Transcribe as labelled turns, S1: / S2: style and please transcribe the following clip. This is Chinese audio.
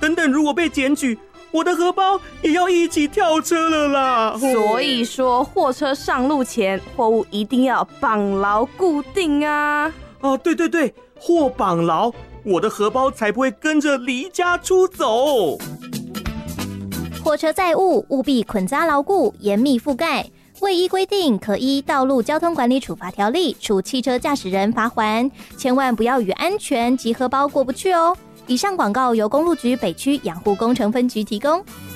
S1: 等等，如果被检举，我的荷包也要一起跳车了啦。
S2: 所以说，货车上路前，货物一定要绑牢固定啊。
S1: 哦，对对对，货绑牢，我的荷包才不会跟着离家出走。
S3: 货车载物务必捆扎牢固，严密覆盖。未依规定，可依《道路交通管理处罚条例》处汽车驾驶人罚锾。千万不要与安全及荷包过不去哦。以上广告由公路局北区养护工程分局提供。